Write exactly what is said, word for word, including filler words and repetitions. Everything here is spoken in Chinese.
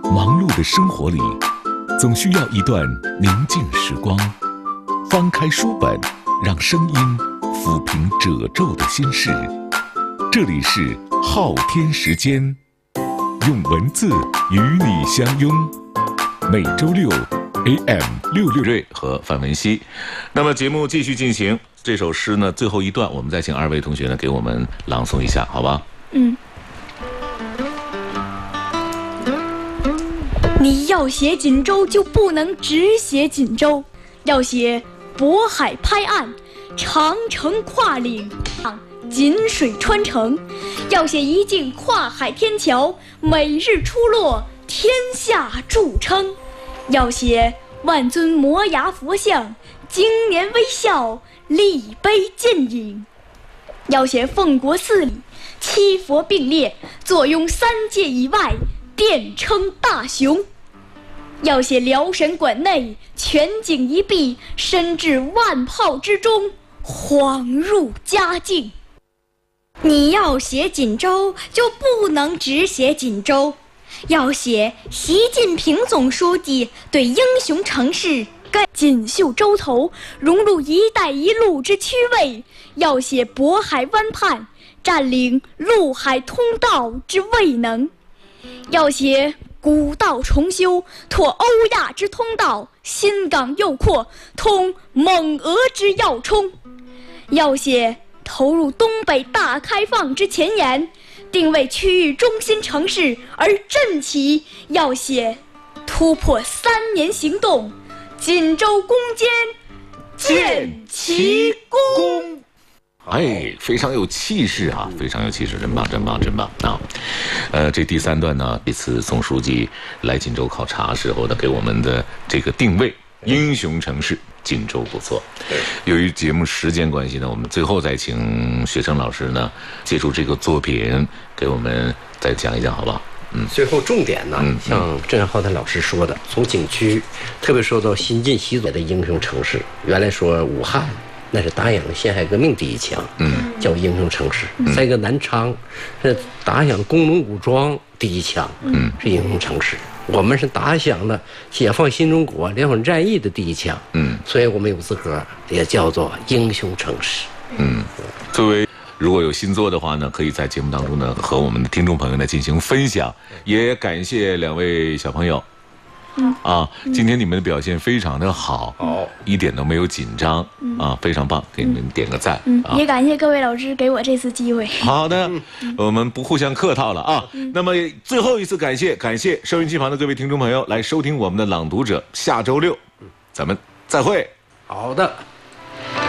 忙碌的生活里，总需要一段宁静时光。翻开书本，让声音抚平褶皱的心事。这里是昊天时间，用文字与你相拥。每周六 A M 六六瑞和范文熙。那么节目继续进行，这首诗呢最后一段，我们再请二位同学呢给我们朗诵一下，好吧？ 嗯。你要写锦州，就不能只写锦州，要写渤海拍岸，长城跨岭，锦水穿城，要写一径跨海天桥，每日出落，天下著称。要写万尊摩崖佛像，经年微笑，立碑见影。要写奉国四礼，七佛并列，坐拥三界以外，便称大雄。要写辽神馆内，全景一碧，身至万炮之中，恍入佳境。 你要写锦州，就不能只写锦州，要写习近平总书记对英雄城市锦绣洲头，融入一带一路之区位，要写渤海湾畔，占领陆海通道之未能，要写古道重修，拓欧亚之通道，新港右扩，通蒙俄之要冲。要写投入东北大开放之前沿，定位区域中心城市而振起，要写突破三年行动，锦州攻坚建奇功。 哎，非常有气势啊，非常有气势，真棒，真棒，真棒啊！呃，这第三段呢，这次总书记来锦州考察时候呢，给我们的这个定位，英雄城市锦州不错。由于节目时间关系呢，我们最后再请学生老师呢，借助这个作品给我们再讲一讲，好不好？ 嗯，最后重点呢，嗯、像郑浩天老师说的，从景区特别说到新晋习左的英雄城市，原来说武汉。那是打响了辛亥革命第一枪，嗯，叫英雄城市。嗯、再一个南昌，是打响工农武装第一枪，嗯，是英雄城市。我们是打响了解放新中国两场战役的第一枪，嗯，所以我们有资格也叫做英雄城市。 嗯，作为如果有新作的话呢，可以在节目当中呢和我们的听众朋友呢进行分享。也感谢两位小朋友。嗯啊，今天你们的表现非常的好，好、嗯，一点都没有紧张、嗯、啊，非常棒，给你们点个赞。 嗯， 啊、 也感谢各位老师给我这次机会。 好的，嗯、我们不互相客套了啊。嗯、那么最后一次感谢，感谢收音机旁的各位听众朋友来收听我们的朗读者，下周六咱们再会。 好的。